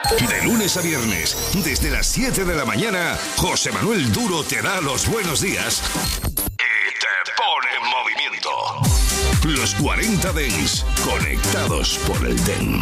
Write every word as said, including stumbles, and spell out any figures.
De lunes a viernes, desde las siete de la mañana, José Manuel Duro te da los buenos días y te pone en movimiento. Los cuarenta Dance, conectados por el D E N.